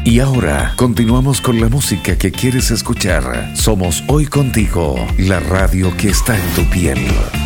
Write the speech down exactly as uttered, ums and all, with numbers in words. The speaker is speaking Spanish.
Y ahora continuamos con la música que quieres escuchar. Somos Hoy Contigo, la radio que está en tu piel.